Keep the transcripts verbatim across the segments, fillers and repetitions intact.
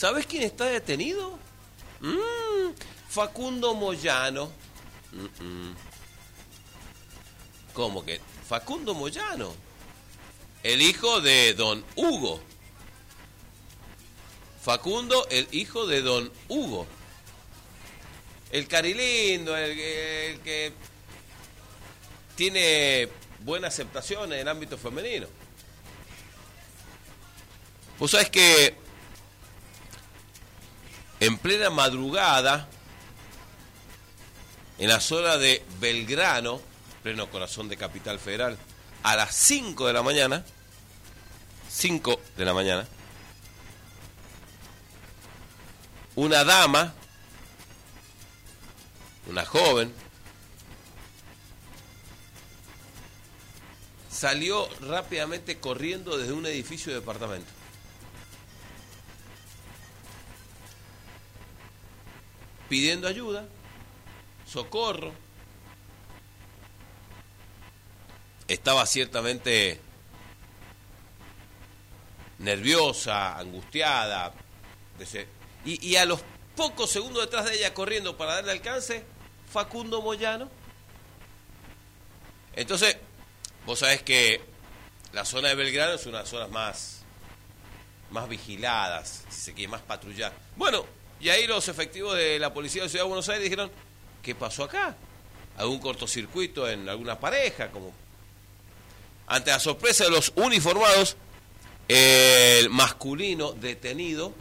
¿Sabés quién está detenido? Mm, Facundo Moyano. Mm-mm. ¿Cómo que? Facundo Moyano. El hijo de don Hugo. Facundo, el hijo de don Hugo. El carilindo, el, el que tiene buena aceptación en el ámbito femenino. Vos sabés que en plena madrugada, en la zona de Belgrano, pleno corazón de Capital Federal, a las cinco de la mañana, cinco de la mañana, una dama, una joven, salió rápidamente corriendo desde un edificio de departamento. Pidiendo ayuda, socorro. Estaba ciertamente nerviosa, angustiada. Y, y a los pocos segundos detrás de ella, corriendo para darle alcance, Facundo Moyano. Entonces, vos sabés que la zona de Belgrano es una de las zonas más, más vigiladas, si se quiere, más patrulladas. Bueno, y ahí los efectivos de la policía de Ciudad de Buenos Aires dijeron, ¿qué pasó acá? ¿Algún cortocircuito en alguna pareja? Como... Ante la sorpresa de los uniformados, el masculino detenido,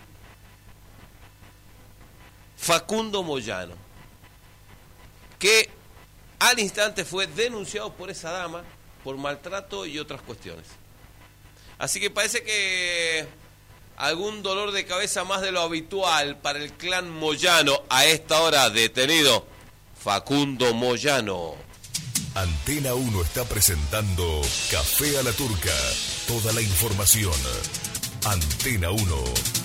Facundo Moyano, que al instante fue denunciado por esa dama por maltrato y otras cuestiones. Así que parece que algún dolor de cabeza más de lo habitual para el clan Moyano. A esta hora detenido Facundo Moyano. Antena uno está presentando Café a la Turca. Toda la información. Antena uno.